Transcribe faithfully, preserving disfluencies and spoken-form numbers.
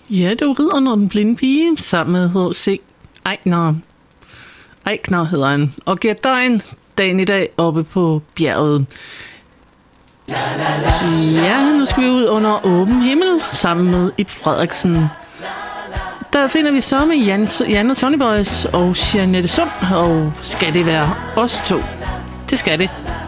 Ja, det var Ridderen og den blinde pige, sammen med H C Eichner. Eichner hedder han. Og Gert Dejen, dagen i dag oppe på bjerget. Ja, nu skal vi ud under åben himmel, sammen med Ib Frederiksen. Der finder vi så med Jan, Jan og Sonny Boys og Jeanette Sund, og skal det være os to? Det skal det.